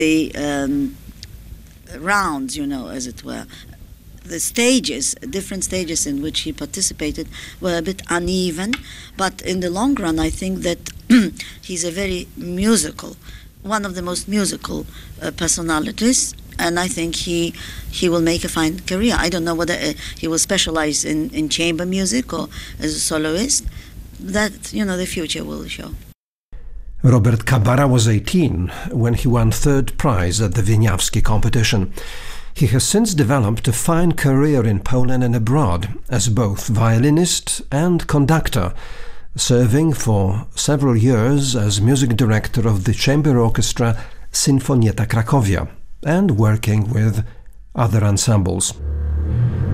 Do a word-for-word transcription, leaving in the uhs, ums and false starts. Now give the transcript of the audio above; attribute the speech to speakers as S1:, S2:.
S1: The um, rounds, you know, as it were, the stages, different stages in which he participated were a bit uneven, but in the long run I think that he's a very musical, one of the most musical uh, personalities, and I think he he will make a fine career. I don't know whether uh, he will specialize in, in chamber music or as a soloist. That, you know, the future will show.
S2: Robert Kabara was eighteen when he won third prize at the Wieniawski competition. He has since developed a fine career in Poland and abroad as both violinist and conductor, serving for several years as music director of the chamber orchestra Sinfonietta Cracovia and working with other ensembles.